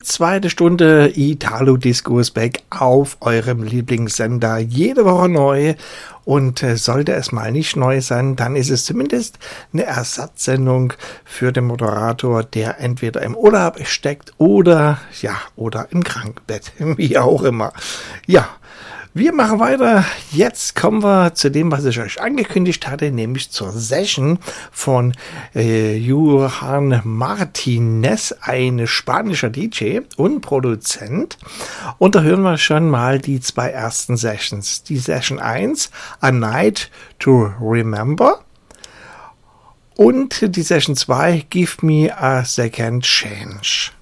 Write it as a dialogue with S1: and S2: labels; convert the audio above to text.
S1: zweite Stunde Italo Disco ist back auf eurem Lieblingssender. Jede Woche neu. Und sollte es mal nicht neu sein, dann ist es zumindest eine Ersatzsendung für den Moderator, der entweder im Urlaub steckt oder im Krankenbett, wie auch immer. Ja, wir machen weiter. Jetzt kommen wir zu dem, was ich euch angekündigt hatte, nämlich zur Session von Johan Martinez, ein spanischer DJ und Produzent. Und da hören wir schon mal die zwei ersten Sessions. Die Session 1, A Night to Remember. Und die Session 2, Give Me a Second Change.